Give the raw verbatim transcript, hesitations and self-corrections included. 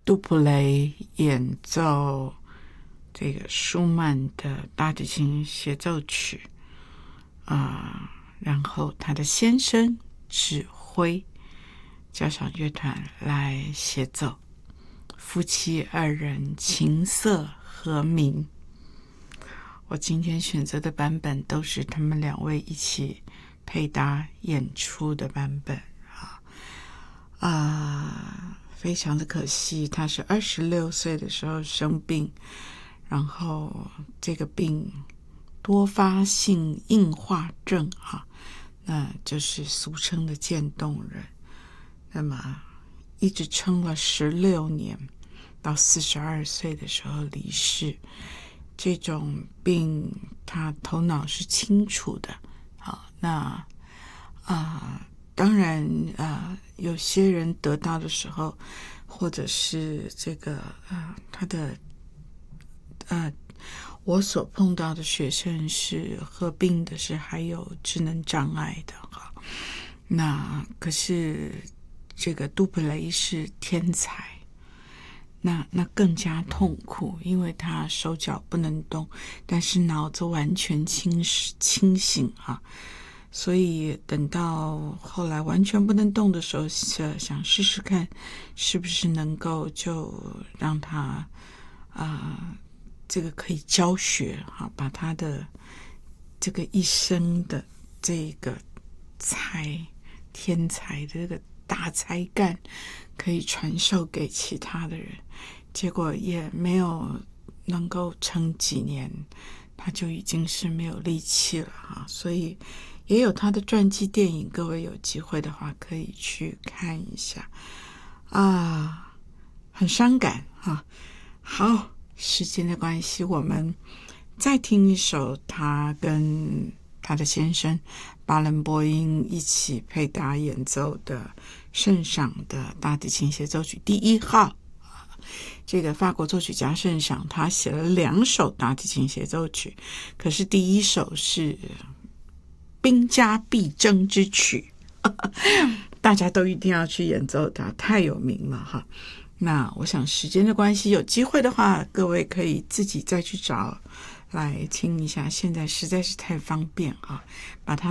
杜普雷演奏这个舒曼的大提琴协奏曲啊、呃，然后他的先生指挥交响乐团来协奏，夫妻二人琴瑟和鸣。我今天选择的版本都是他们两位一起配搭演出的版本啊啊，非常的可惜，他是二十六岁的时候生病，然后这个病多发性硬化症啊，那就是俗称的渐冻人。那么一直撑了十六年，到四十二岁的时候离世。这种病他头脑是清楚的，好，那啊、呃，当然啊、呃，有些人得到的时候，或者是这个呃，他的呃，我所碰到的学生是合并的是还有智能障碍的哈。那可是这个杜普雷是天才。那那更加痛苦，因为他手脚不能动，但是脑子完全清清醒啊。所以等到后来完全不能动的时候，想试试看是不是能够就让他啊、呃，这个可以教学啊，把他的这个一生的这个才天才的这个大才干可以传授给其他的人，结果也没有能够撑几年，他就已经是没有力气了哈。所以也有他的传记电影，各位有机会的话可以去看一下啊，很伤感哈。好，时间的关系，我们再听一首他跟他的先生巴伦波因一起配搭演奏的圣赏的大提琴协奏曲第一号。这个法国作曲家圣赏他写了两首大提琴协奏曲，可是第一首是兵家必争之曲大家都一定要去演奏它，太有名了哈。那我想时间的关系，有机会的话各位可以自己再去找来听一下，现在实在是太方便啊，把它